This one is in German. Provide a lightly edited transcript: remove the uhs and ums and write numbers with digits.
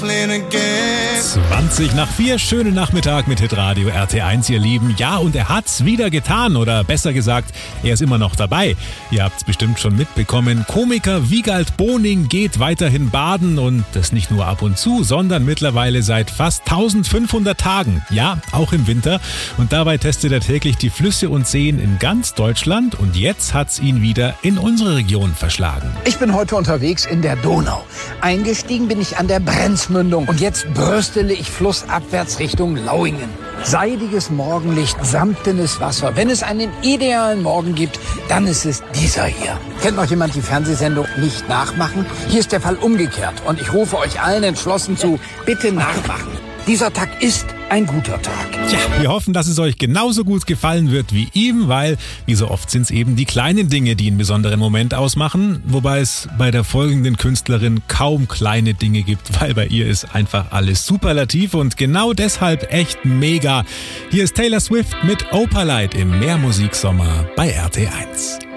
20 nach 4, schönen Nachmittag mit Hitradio RT1, ihr Lieben. Ja, und er hat's wieder getan, oder besser gesagt, er ist immer noch dabei. Ihr habt's bestimmt schon mitbekommen. Komiker Wiegald Boning geht weiterhin baden, und das nicht nur ab und zu, sondern mittlerweile seit fast 1500 Tagen. Ja, auch im Winter. Und dabei testet er täglich die Flüsse und Seen in ganz Deutschland, und jetzt hat's ihn wieder in unsere Region verschlagen. Ich bin heute unterwegs in der Donau. Eingestiegen bin ich an der Brenzmündung und jetzt bröstele ich flussabwärts Richtung Lauingen. Seidiges Morgenlicht, samtenes Wasser. Wenn es einen idealen Morgen gibt, dann ist es dieser hier. Kennt noch jemand die Fernsehsendung Nicht nachmachen? Hier ist der Fall umgekehrt und ich rufe euch allen entschlossen zu, bitte nachmachen. Dieser Tag ist ein guter Tag. Ja, wir hoffen, dass es euch genauso gut gefallen wird wie ihm, weil, wie so oft, sind es eben die kleinen Dinge, die einen besonderen Moment ausmachen, wobei es bei der folgenden Künstlerin kaum kleine Dinge gibt, weil bei ihr ist einfach alles superlativ und genau deshalb echt mega. Hier ist Taylor Swift mit Opalite im Mehrmusiksommer bei RT1.